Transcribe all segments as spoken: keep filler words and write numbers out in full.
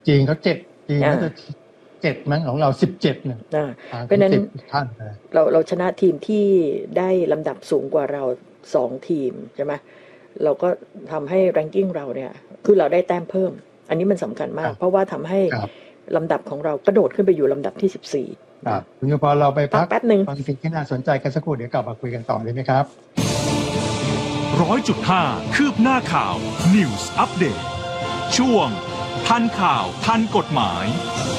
จีนเขาเจ็ดจีนเขาจะเจ็ดมั้งของเราสิบเจ็ดเนี่ยเพราะนั้นเราเราชนะทีมที่ได้ลำดับสูงกว่าเราสองทีมใช่ไหมเราก็ทำให้แรงกิ้งเราเนี่ยคือเราได้แต้มเพิ่มอันนี้มันสำคัญมากเพราะว่าทำให้ลำดับของเรากระโดดขึ้นไปอยู่ลำดับที่สิบสี่ครับคุณพอเราไปพักแป๊บนึงฟังสิ่งที่น่าสนใจกันสักครู่เดี๋ยวกลับมาคุยกันต่อเลยไหมครับร้อยจุดห้าคืบหน้าข่าว News Update ช่วงทันข่าวทันกฎหมาย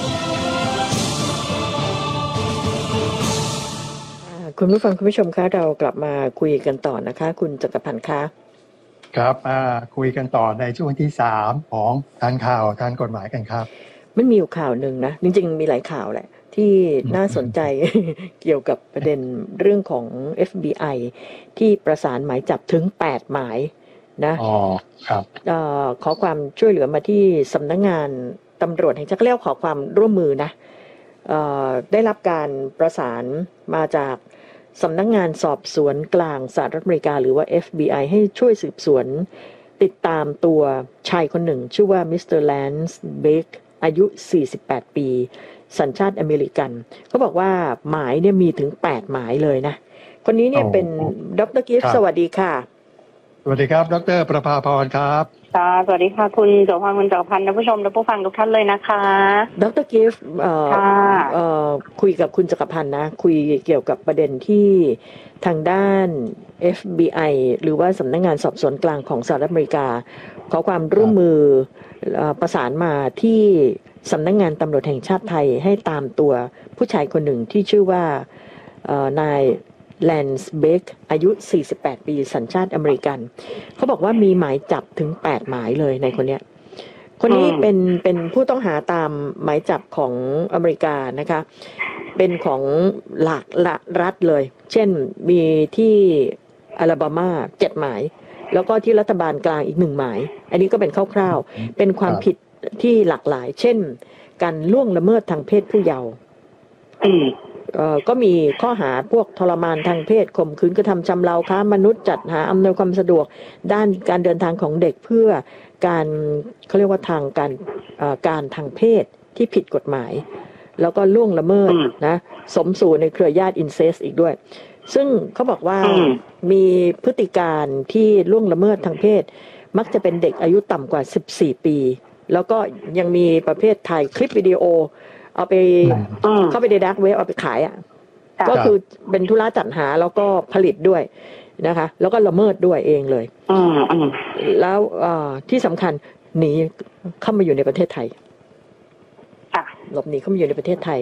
คุณผู้ฟังคุณผู้ชมคะเรากลับมาคุยกันต่อนะคะคุณจักรพันธ์คะครับอ่าคุยกันต่อในช่วงที่สามของทันข่าวทันกฎหมายกันครับมันมีอยู่ข่าวหนึ่งนะจริงๆมีหลายข่าวแหละที่น่าสนใจ เกี่ยวกับประเด็นเรื่องของ เอฟ บี ไอ ที่ประสานหมายจับถึงแปดหมายนะอ๋อครับเอ่อขอความช่วยเหลือมาที่สำนักงานตำรวจแห่งชาติเรียกขอความร่วมมือนะเอ่อได้รับการประสานมาจากสำนักงานสอบสวนกลางสหรัฐอเมริกาหรือว่า เอฟ บี ไอ ให้ช่วยสืบสวนติดตามตัวชายคนหนึ่งชื่อว่ามิสเตอร์แลนซ์เบคอายุสี่สิบแปดปีสัญชาติอเมริกันเขาบอกว่าหมายเนี่ยมีถึงแปดหมายเลยนะคนนี้เนี่ยเป็นดร.กิฟต์สวัสดีค่ะสวัสดีครับดร.ประภาพรครับค่ะสวัสดีค่ะคุณโสภาคุณจักรพันธ์ท่านผู้ชมและผู้ฟังทุกท่านเลยนะคะดร.กิฟต์เอ่อเอ่อคุยกับคุณจักรพันธ์นะคุยเกี่ยวกับประเด็นที่ทางด้าน เอฟ บี ไอ หรือว่าสำนักงานสอบสวนกลางของสหรัฐอเมริกาขอความร่วมมือประสานมาที่สำนักงานตำรวจแห่งชาติไทยให้ตามตัวผู้ชายคนหนึ่งที่ชื่อว่านายแลนซ์เบคอายุสี่สิบแปดปีสัญชาติอเมริกันเขาบอกว่ามีหมายจับถึงแปดหมายเลยในคนเนี้ยคนนี้เป็นเป็นผู้ต้องหาตามหมายจับของอเมริกานะคะเป็นของหลักรัฐเลยเช่นมีที่อลาบามาเจ็ดหมายแล้วก็ที่รัฐบาลกลางอีกหนึ่งหมายอันนี้ก็เป็นคร่าวๆเป็นความผิดที่หลากหลายเช่นการล่วงละเมิดทางเพศผู้เยาว์เอ่อก็มีข้อหาพวกทรมานทางเพศข่มขืนกระทำชำเราค้ามนุษย์จัดหาอำนวยความสะดวกด้านการเดินทางของเด็กเพื่อการเขาเรียกว่าทางการการทางเพศที่ผิดกฎหมายแล้วก็ล่วงละเมิดนะสมสู่ในเครือญาติอินเซสอีกด้วยซึ่งเขาบอกว่ามีพฤติการที่ล่วงละเมิดทางเพศมักจะเป็นเด็กอายุต่ำกว่าสิบสี่ปีแล้วก็ยังมีประเภทถ่ายคลิปวิดีโอเอาไปเข้าไปในดาร์กเว็บเอาไปขายอ่ะก็คือเป็นธุระจัดหาแล้วก็ผลิตด้วยนะคะแล้วก็ละเมิดด้วยเองเลยแล้วที่สำคัญหนีเข้ามาอยู่ในประเทศไทยหลบหนีเข้ามาอยู่ในประเทศไทย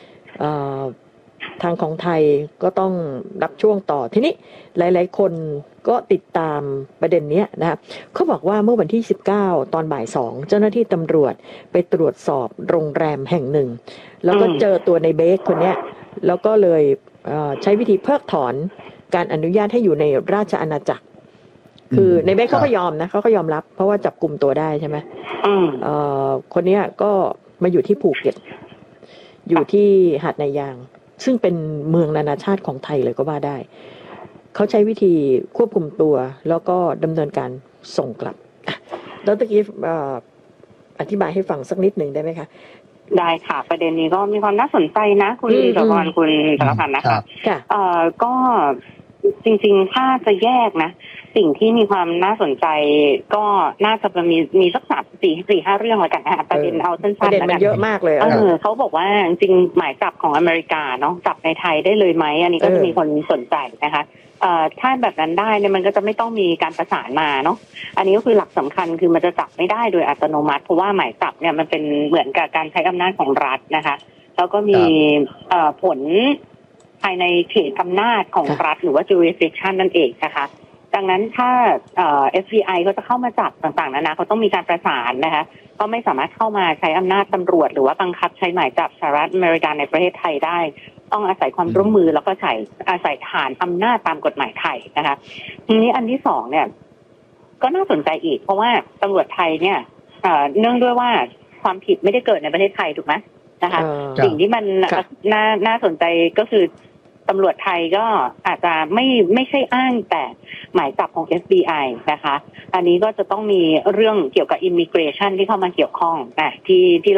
ทางของไทยก็ต้องรับช่วงต่อทีนี้หลายๆคนก็ติดตามประเด็นนี้นะครับเขาบอกว่าเมื่อวันที่สิบเก้าตอนบ่ายสองเจ้าหน้าที่ตำรวจไปตรวจสอบโรงแรมแห่งหนึ่งแล้วก็เจอตัวในเบคคนนี้แล้วก็เลยใช้วิธีเพิกถอนการอนุญาตให้อยู่ในราชอาณาจักรคือในเบคเขาก็ยอมนะเขาก็ยอมรับเพราะว่าจับกลุ่มตัวได้ใช่ไหมคนนี้ก็มาอยู่ที่ภูเก็ตอยู่ที่หาดนายางซึ่งเป็นเมืองนานาชาติของไทยเลยก็ว่าได้เขาใช้วิธีควบคุมตัวแล้วก็ดำเนินการส่งกลับดร.กิฟต์อธิบายให้ฟังสักนิดหนึ่งได้ไหมคะได้ค่ะประเด็นนี้ก็มีความน่าสนใจนะคุณจักรพันธ์คุณจักรพันธ์นะคะเอ่อก็จริงๆถ้าจะแยกนะสิ่งที่มีความน่าสนใจก็น่าจะมีมีสักสามสี่สี่ห้าเรื่องแล้วกันนะคะประเด็นเอาสั้นๆประเด็นมันเยอะมากเลยเออเขาบอกว่าจริงหมายจับของอเมริกาเนาะจับในไทยได้เลยไหมอันนี้ก็จะมีคนสนใจนะคะเอ่อถ้าแบบนั้นได้เนี่ยมันก็จะไม่ต้องมีการประสานมาเนาะอันนี้ก็คือหลักสำคัญคือมันจะจับไม่ได้โดยอัตโนมัติเพราะว่าหมายจับเนี่ยมันเป็นเหมือนกับการใช้อำนาจของรัฐนะคะแล้วก็มีเอ่อผลภายในเขตอำนาจของรัฐหรือว่า jurisdiction นั่นเองนะคะดังนั้นถ้าเอ่อ เอฟ บี ไอ ก็จะเข้ามาจับต่างๆนานาเขาต้องมีการประสานนะคะก็ไม่สามารถเข้ามาใช้อำนาจตำรวจหรือว่าบังคับใช้หมายจับสหรัฐอเมริกาในประเทศไทยได้ต้องอาศัยความร่วมมือแล้วก็ใช้อาศัยฐานอำนาจตามกฎหมายไทยนะคะทีนี้อันที่สองเนี่ยก็น่าสนใจอีกเพราะว่าตำรวจไทยเนี่ยเอ่อเนื่องด้วยว่าความผิดไม่ได้เกิดในประเทศไทยถูกไหมนะคะสิ่งที่มันน่าน่าสนใจก็คือตำรวจไทยก็อาจจะไม่ไม่ใช่อ้างแต่หมายจับของ เอฟ บี ไอ นะคะอันนี้ก็จะต้องมีเรื่องเกี่ยวกับ immigration ที่เข้ามาเกี่ยวข้องนะที่ที่